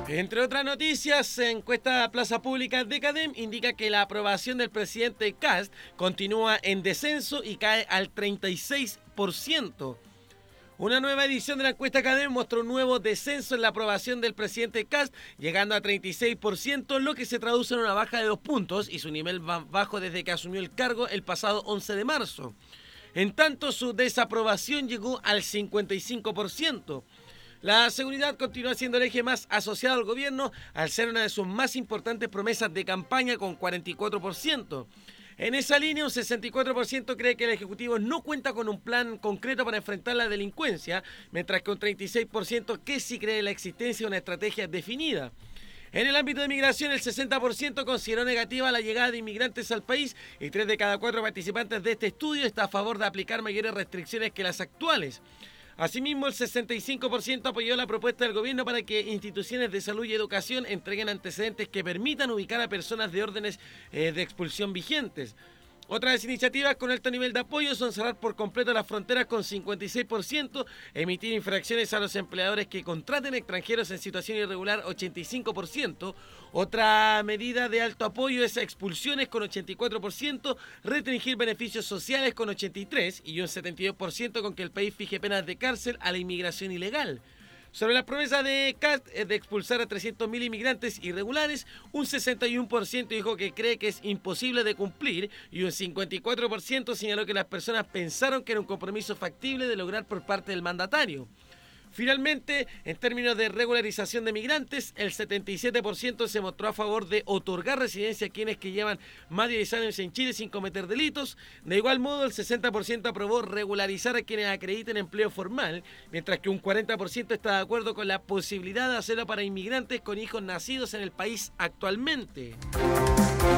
Entre otras noticias, encuesta Plaza Pública de CADEM indica que la aprobación del presidente Kast continúa en descenso y cae al 36%. Una nueva edición de la encuesta CADEM mostró un nuevo descenso en la aprobación del presidente Kast, llegando a 36%, lo que se traduce en una baja de 2 puntos y su nivel más bajo desde que asumió el cargo el pasado 11 de marzo. En tanto, su desaprobación llegó al 55%. La seguridad continúa siendo el eje más asociado al gobierno, al ser una de sus más importantes promesas de campaña con 44%. En esa línea, un 64% cree que el Ejecutivo no cuenta con un plan concreto para enfrentar la delincuencia, mientras que un 36% que sí cree en la existencia de una estrategia definida. En el ámbito de migración, el 60% consideró negativa la llegada de inmigrantes al país y 3 de cada 4 participantes de este estudio está a favor de aplicar mayores restricciones que las actuales. Asimismo, el 65% apoyó la propuesta del gobierno para que instituciones de salud y educación entreguen antecedentes que permitan ubicar a personas de órdenes de expulsión vigentes. Otras iniciativas con alto nivel de apoyo son cerrar por completo las fronteras con 56%, emitir infracciones a los empleadores que contraten extranjeros en situación irregular 85%. Otra medida de alto apoyo es expulsiones con 84%, restringir beneficios sociales con 83% y un 72% con que el país fije penas de cárcel a la inmigración ilegal. Sobre la promesa de Kast de expulsar a 300.000 inmigrantes irregulares, un 61% dijo que cree que es imposible de cumplir y un 54% señaló que las personas pensaron que era un compromiso factible de lograr por parte del mandatario. Finalmente, en términos de regularización de migrantes, el 77% se mostró a favor de otorgar residencia a quienes que llevan más de 10 años en Chile sin cometer delitos. De igual modo, el 60% aprobó regularizar a quienes acrediten empleo formal, mientras que un 40% está de acuerdo con la posibilidad de hacerlo para inmigrantes con hijos nacidos en el país actualmente.